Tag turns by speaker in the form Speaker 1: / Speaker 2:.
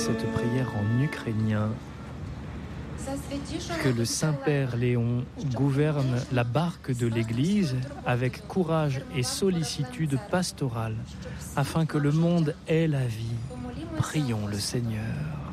Speaker 1: cette prière en ukrainien. Que le Saint-Père Léon gouverne la barque de l'Église avec courage et sollicitude pastorale, afin que le monde ait la vie. Prions le Seigneur.